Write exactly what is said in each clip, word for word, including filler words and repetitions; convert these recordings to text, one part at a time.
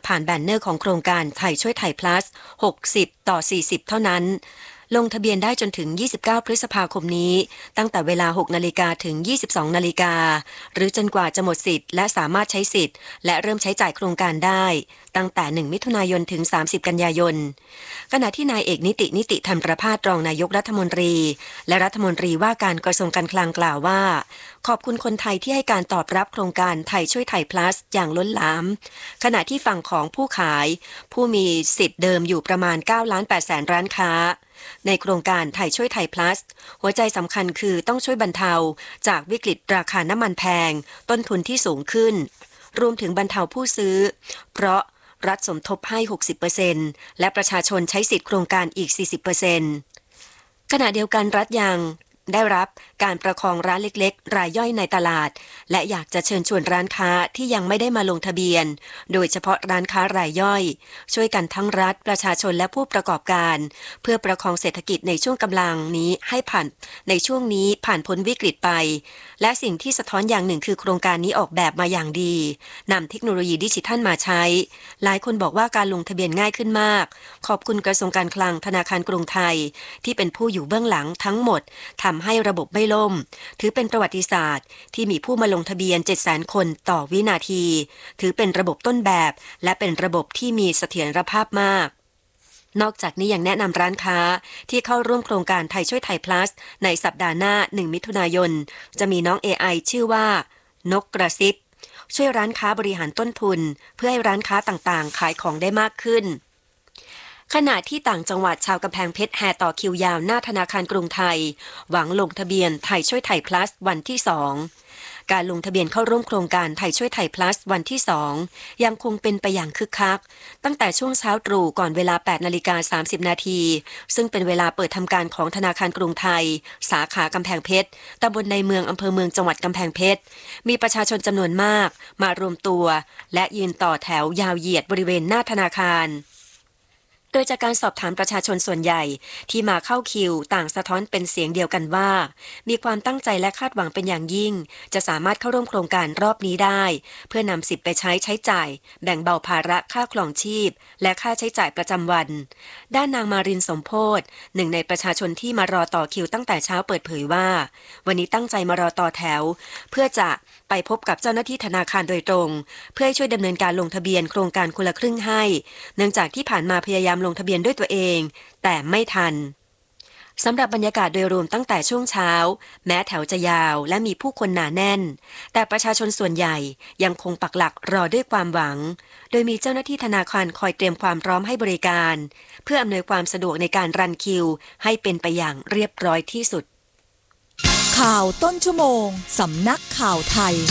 ผ่านแบนเนอร์ของโครงการไทยช่วยไทย plus หกสิบต่อสี่สิบเท่านั้นลงทะเบียนได้จนถึงยี่สิบเก้าพฤษภาคมนี้ตั้งแต่เวลา หกนาฬิกา ถึง ยี่สิบสองนาฬิกาหรือจนกว่าจะหมดสิทธิ์และสามารถใช้สิทธิ์และเริ่มใช้จ่ายโครงการได้ตั้งแต่หนึ่งมิถุนายนถึงสามสิบกันยายนขณะที่นายเอกนิตินิติธรรมประภาสรองนายกรัฐมนตรีและรัฐมนตรีว่าการกระทรวงการคลังกล่าวว่าขอบคุณคนไทยที่ให้การตอบรับโครงการไทยช่วยไทย plus อย่างล้นหลามขณะที่ฝั่งของผู้ขายผู้มีสิทธิ์เดิมอยู่ประมาณเก้าล้านแปดแสนร้านค้าในโครงการไทยช่วยไทย plus หัวใจสำคัญคือต้องช่วยบรรเทาจากวิกฤตราคาน้ำมันแพงต้นทุนที่สูงขึ้นรวมถึงบรรเทาผู้ซื้อเพราะรัฐสมทบให้ หกสิบเปอร์เซ็นต์ และประชาชนใช้สิทธิโครงการอีก สี่สิบเปอร์เซ็นต์ ขณะเดียวกันรัฐยังได้รับการประคองร้านเล็กๆรายย่อยในตลาดและอยากจะเชิญชวนร้านค้าที่ยังไม่ได้มาลงทะเบียนโดยเฉพาะร้านค้ารายย่อยช่วยกันทั้งรัฐประชาชนและผู้ประกอบการเพื่อประคองเศรษฐกิจในช่วงกำลังนี้ให้ผ่านในช่วงนี้ผ่านพ้นวิกฤตไปและสิ่งที่สะท้อนอย่างหนึ่งคือโครงการนี้ออกแบบมาอย่างดีนำเทคโนโลยีดิจิทัลมาใช้หลายคนบอกว่าการลงทะเบียนง่ายขึ้นมากขอบคุณกระทรวงการคลังธนาคารกรุงไทยที่เป็นผู้อยู่เบื้องหลังทั้งหมดทำให้ระบบไม่ล่มถือเป็นประวัติศาสตร์ที่มีผู้มาลงทะเบียน เจ็ดแสน คนต่อวินาทีถือเป็นระบบต้นแบบและเป็นระบบที่มีเสถียรภาพมากนอกจากนี้ยังแนะนำร้านค้าที่เข้าร่วมโครงการไทยช่วยไทย plus ในสัปดาห์หน้าหนึ่งมิถุนายนจะมีน้อง เอ ไอ ชื่อว่านกกระซิบช่วยร้านค้าบริหารต้นทุนเพื่อให้ร้านค้าต่างๆขายของได้มากขึ้นขณะที่ต่างจังหวัดชาวกำแพงเพชรแห่ต่อคิวยาวหน้าธนาคารกรุงไทยหวังลงทะเบียนไทยช่วยไทย plus วันที่สองการลงทะเบียนเข้าร่วมโครงการไทยช่วยไทย plus วันที่สองยังคงเป็นไปอย่างคึกคักตั้งแต่ช่วงเช้าตรู่ก่อนเวลา แปดนาฬิกาสามสิบนาทีซึ่งเป็นเวลาเปิดทำการของธนาคารกรุงไทยสาขากำแพงเพชรตำบลในเมืองอำเภอเมืองจังหวัดกำแพงเพชรมีประชาชนจำนวนมากมารวมตัวและยืนต่อแถวยาวเหยียดบริเวณหน้าธนาคารโดยจากการสอบถามประชาชนส่วนใหญ่ที่มาเข้าคิวต่างสะท้อนเป็นเสียงเดียวกันว่ามีความตั้งใจและคาดหวังเป็นอย่างยิ่งจะสามารถเข้าร่วมโครงการรอบนี้ได้เพื่อนำสิทธิ์ไปใช้ใช้จ่ายแบ่งเบาภาระค่าครองชีพและค่าใช้จ่ายประจำวันด้านนางมารินสมโพธิ์หนึ่งในประชาชนที่มารอต่อคิวตั้งแต่เช้าเปิดเผยว่าวันนี้ตั้งใจมารอต่อแถวเพื่อจะไปพบกับเจ้าหน้าที่ธนาคารโดยตรงเพื่อให้ช่วยดำเนินการลงทะเบียนโครงการคนละครึ่งให้เนื่องจากที่ผ่านมาพยายามลงทะเบียนด้วยตัวเองแต่ไม่ทันสำหรับบรรยากาศโดยรวมตั้งแต่ช่วงเช้าแม้แถวจะยาวและมีผู้คนหนาแน่นแต่ประชาชนส่วนใหญ่ยังคงปักหลักรอด้วยความหวังโดยมีเจ้าหน้าที่ธนาคารคอยเตรียมความพร้อมให้บริการเพื่ออำนวยความสะดวกในการรันคิวให้เป็นไปอย่างเรียบร้อยที่สุดข่าวต้นชั่วโมงสำนักข่าวไทย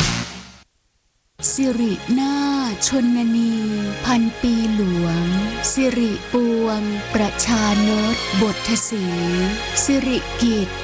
สิรินาถชนนีพันปีหลวงสิริปวงประชานตบทศรีสิริกิจ